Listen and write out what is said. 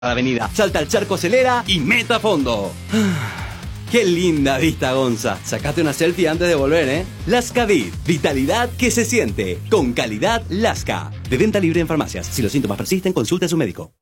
avenida. Salta al charco, acelera y meta a fondo. ¡Qué linda vista, Gonza! Sacate una selfie antes de volver, ¿eh? Lasca Vid. Vitalidad que se siente. Con calidad Lasca. De venta libre en farmacias. Si los síntomas persisten, consulte a su médico.